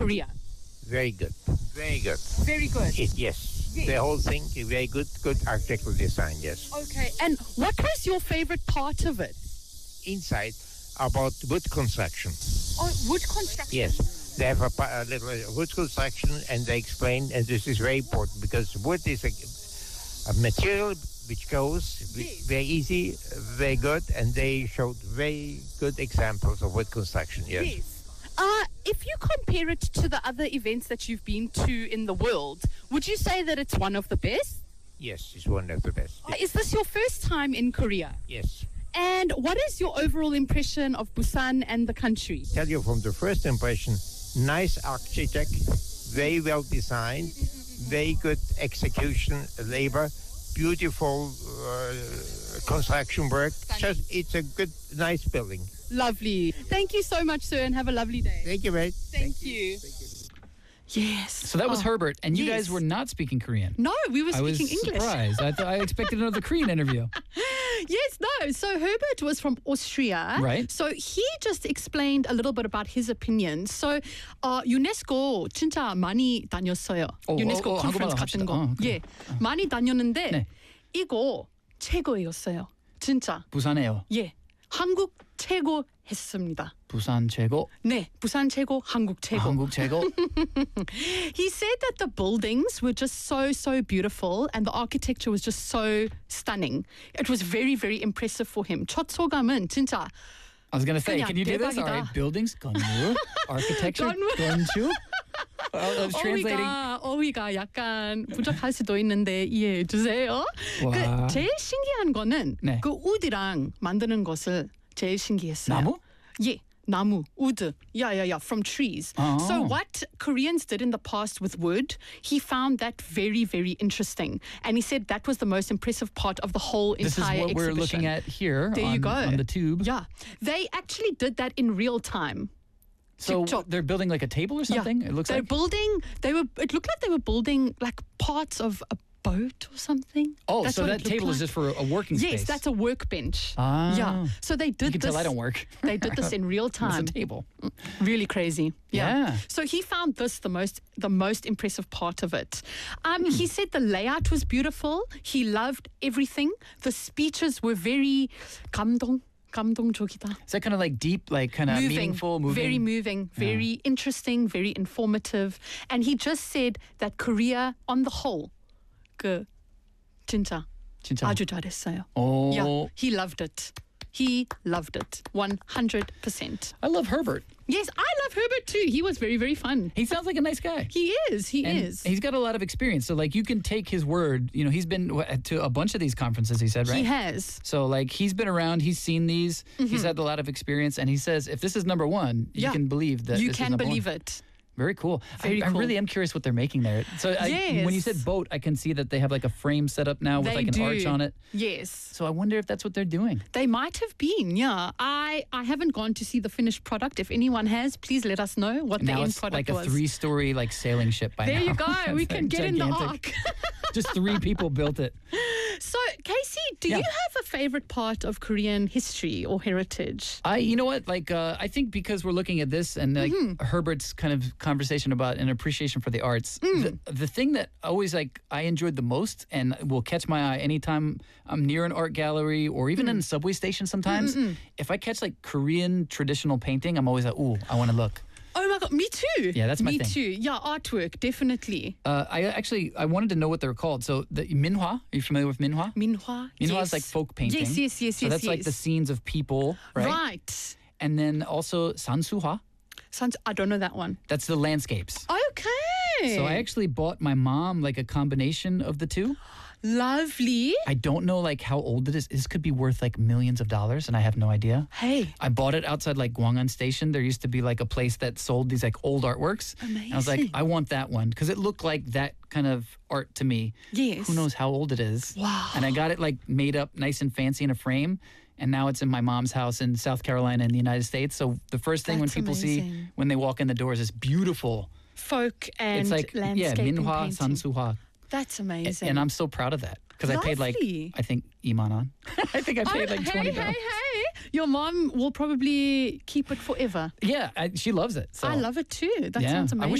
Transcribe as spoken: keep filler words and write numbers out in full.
Korea? Very good. Very good. Very good. It, yes. Yes. The whole thing is very good. Good architectural design, yes. Okay. And what was your favorite part of it? Inside, about wood construction. Oh, wood construction. Yes. They have a, pa- a little wood construction, and they explain, and this is very important because wood is a, a material which goes Yes. very easy, very good, and they showed very good examples of wood construction, yes. Yes. Uh, if you compare it to the other events that you've been to in the world, would you say that it's one of the best? Yes, it's one of the best. Uh, Is this your first time in Korea? Yes. And what is your overall impression of Busan and the country? Tell you from the first impression, nice architect, very well designed, very good execution labor, beautiful uh, construction work. Just, it's a good, nice building. Lovely. Thank you so much, sir, and have a lovely day. Thank you, mate. Thank, you. Yes. So that was Oh. Herbert, and you Yes. guys were not speaking Korean. No, we were I was speaking English. surprised. I thought I expected another Korean interview. Yes, no. So Herbert was from Austria. Right. So he just explained a little bit about his opinion. So 어, 유네스코 진짜 많이 다녔어요. 오, 유네스코 오, 오, 컨퍼런스 한국말로 같은 합시다. 거. 어, 그래. 예. 많이 다녔는데 네. 이거 최고였어요. 진짜. 부산에요. 예. 한국 최고 했습니다. 부산 최고. 네, 부산 최고, 한국 최고. 한국 최고. He said that the buildings were just so, so beautiful and the architecture was just so stunning. It was very, very impressive for him. 첫 소감은 진짜 I was gonna say, 그냥 can you do this? All 대박이다. right, buildings, 건물, architecture, 건물. 건축. Well, I was translating. 어휘가, 어휘가 약간 부족할 수도 있는데 이해해 주세요. 와. 그 제일 신기한 거는 네. 그 우드랑 만드는 것을 제일 신기했어요. 나무? 예. 나무, wood. Yeah, yeah, yeah, from trees. Oh. So what Koreans did in the past with wood, he found that very, very interesting. And he said that was the most impressive part of the whole This is entire what we're exhibition. looking at here There on, you go. on the tube. Yeah. They actually did that in real time. So TikTok. they're building like a table or something? Yeah. It looks they're like. building, they were, it looked like they were building like parts of a boat or something. Oh, That's so what that it looked table is like. just for a working Yes, space. that's a workbench. Ah. Yeah. So they did You can this. tell I don't work. They did this in real It's time. a table. Really crazy. Yeah. Yeah. So he found this the most the most impressive part of it. Um, Hmm. He said the layout was beautiful. He loved everything. The speeches were very 감동. 감동적이다. Is that kind of like deep, like kind of Moving, meaningful, moving? very moving, very interesting, very informative. And he just said that Korea, on the whole, 그 진짜 진짜. 아주 잘했어요. Oh. Yeah, he loved it. He loved it, one hundred percent. I love Herbert. Yes, I love Herbert too. He was very, very fun. He sounds like a nice guy. He is. He And is. He's got a lot of experience. So, like, you can take his word. You know, he's been wh- to a bunch of these conferences, he said, right? He has. So, like, he's been around, he's seen these, he's had a lot of experience, and he says if this is number one, you Yeah. can believe that You this is can number believe one. it. Very cool. Very I, I cool. really am curious what they're making there. So, I, when you Yes. said boat, I can see that they have like a frame set up now with They like an do. arch on it. Yes. So, I wonder if that's what they're doing. They might have been, yeah. I, I haven't gone to see the finished product. If anyone has, please let us know what the Now end it's product like a was. three-story like sailing ship by there now. you go. We It's, can like, get in the gigantic. ark. Just three people built it. So, Casey, do Yeah. you have a favorite part of Korean history or heritage? I, you know what, like, uh, I think because we're looking at this and like Mm-hmm. Herbert's kind of conversation about an appreciation for the arts, Mm. the, the thing that always like I enjoyed the most and will catch my eye anytime I'm near an art gallery or even in Mm. a subway station sometimes, if I catch like Korean traditional painting, I'm always like, ooh, I want to look. Oh my God, me too. Yeah, that's my me thing. too. Yeah, artwork, definitely. Uh, I actually, I wanted to know what they're called. So the Minhwa, are you familiar with Minhwa? Minhwa. Minhwa yes. is like folk painting. Yes, yes, yes, So yes, that's like yes. the scenes of people, right? Right. And then also Sansuhwa, Sounds, I don't know that one. that's the landscapes. Okay. So I actually bought my mom like a combination of the two. Lovely. I don't know like how old it is. This could be worth like millions of dollars and I have no idea. Hey. I bought it outside like Gwangan Station. There used to be like a place that sold these like old artworks. And I was like, Amazing. I want that one because it looked like that kind of art to me. Yes. Who knows how old it is? Wow. And I got it like made up nice and fancy in a frame. And now it's in my mom's house in South Carolina in the United States. So the first thing That's when people see amazing. when they walk in the doors is beautiful. Folk and it's like, yeah, landscaping Minhwa, painting. Sansuhwa. That's amazing. And I'm so proud of that because I paid like, Lovely. I think Iman on. I think I Oh, paid like hey, twenty hey, dollars. hey. Your mom will probably keep it forever. Yeah, I, she loves it. So. I love it too. That Yeah, sounds I wish amazing.